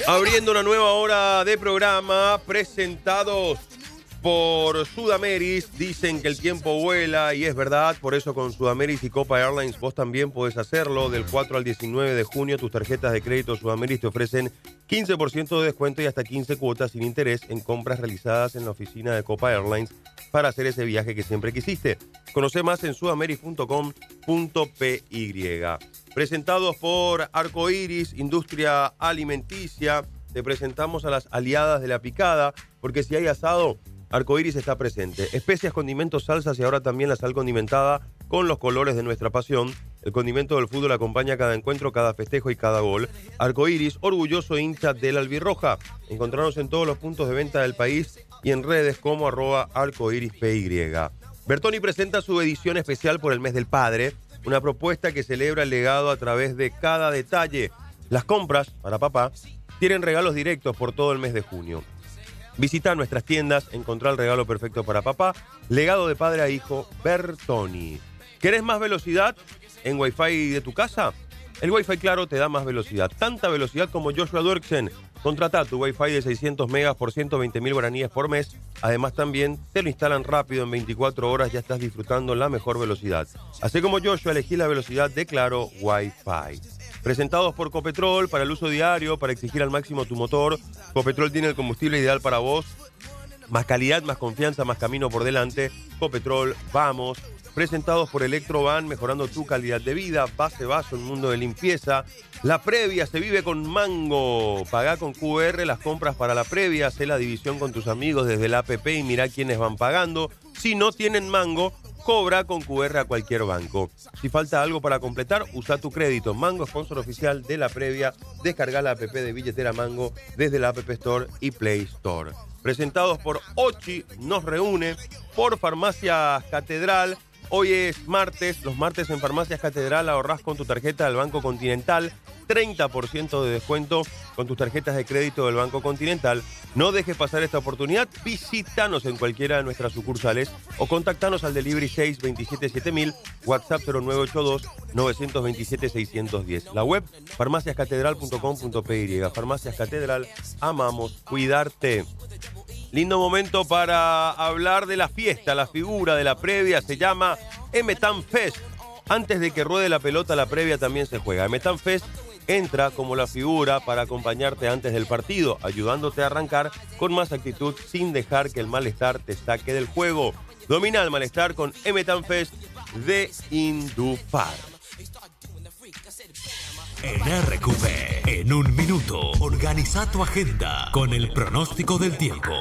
Abriendo una nueva hora de programa, presentados por Sudameris. Dicen que el tiempo vuela y es verdad, por eso con Sudameris y Copa Airlines vos también podés hacerlo. Del 4 al 19 de junio tus tarjetas de crédito Sudameris te ofrecen 15% de descuento y hasta 15 cuotas sin interés en compras realizadas en la oficina de Copa Airlines para hacer ese viaje que siempre quisiste. Conoce más en sudameris.com.py. Presentados por Arcoiris, Industria Alimenticia, te presentamos a las aliadas de la picada, porque si hay asado, Arcoiris está presente. Especias, condimentos, salsas y ahora también la sal condimentada con los colores de nuestra pasión. El condimento del fútbol acompaña cada encuentro, cada festejo y cada gol. Arcoiris, orgulloso hincha del albirroja. Encontrarnos en todos los puntos de venta del país y en redes como @arcoirispy. Bertoni presenta su edición especial por el mes del padre, una propuesta que celebra el legado a través de cada detalle. Las compras para papá tienen regalos directos por todo el mes de junio. Visita nuestras tiendas, encontrar el regalo perfecto para papá. Legado de padre a hijo, Bertoni. ¿Querés más velocidad en Wi-Fi de tu casa? El Wi-Fi Claro te da más velocidad, tanta velocidad como Joshua Dirksen. Contrata tu Wi-Fi de 600 megas por 120.000 guaraníes por mes. Además también te lo instalan rápido, en 24 horas ya estás disfrutando la mejor velocidad. Así como Joshua, elegí la velocidad de Claro Wi-Fi. Presentados por Copetrol, para el uso diario, para exigir al máximo tu motor. Copetrol tiene el combustible ideal para vos. Más calidad, más confianza, más camino por delante. Copetrol, vamos. Presentados por Electrovan, mejorando tu calidad de vida. Base Vaso, un mundo de limpieza. La previa se vive con Mango. Pagá con QR las compras para la previa. Hacé la división con tus amigos desde la app y mirá quiénes van pagando. Si no tienen Mango, cobra con QR a cualquier banco. Si falta algo para completar, usa tu crédito. Mango, sponsor oficial de la previa. Descarga la app de Billetera Mango desde la App Store y Play Store. Presentados por Ochi, nos reúne por Farmacias Catedral. Hoy es martes. Los martes en Farmacias Catedral ahorrás con tu tarjeta del Banco Continental. 30% de descuento con tus tarjetas de crédito del Banco Continental. No dejes pasar esta oportunidad. Visítanos en cualquiera de nuestras sucursales o contactanos al delivery 627-7000, WhatsApp 0982-927-610. La web farmaciascatedral.com.py. Farmacias Catedral, amamos cuidarte. Lindo momento para hablar de la fiesta, la figura de la previa se llama Emetan Fest. Antes de que ruede la pelota, la previa también se juega. Emetan Fest entra como la figura para acompañarte antes del partido, ayudándote a arrancar con más actitud sin dejar que el malestar te saque del juego. Domina el malestar con Emetan Fest de Indufar. En RQP, en un minuto, organiza tu agenda con el pronóstico del tiempo.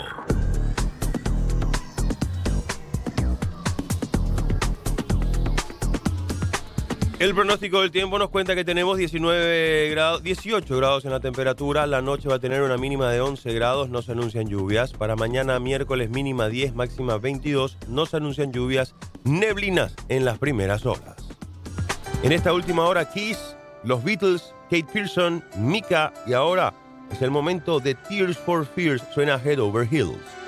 El pronóstico del tiempo nos cuenta que tenemos 18 grados en la temperatura. La noche va a tener una mínima de 11 grados, no se anuncian lluvias. Para mañana miércoles mínima 10, máxima 22, no se anuncian lluvias, neblinas en las primeras horas. En esta última hora, Kiss, los Beatles, Kate Pearson, Mika y ahora es el momento de Tears for Fears, suena Head Over Heels.